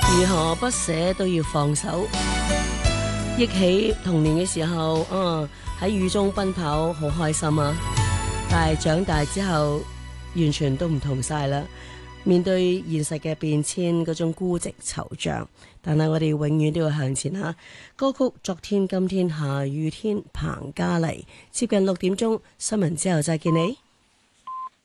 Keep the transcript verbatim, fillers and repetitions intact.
如何不捨都要放手。憶起童年嘅時候，啊喺雨中奔跑好開心啊！但係長大之後，完全都唔同晒啦。面對現實嘅變遷，嗰種孤寂惆悵，但係我哋永遠都要向前吓。歌曲《昨天今天下雨天》，彭家麗。接近六點鐘新聞之後再見你。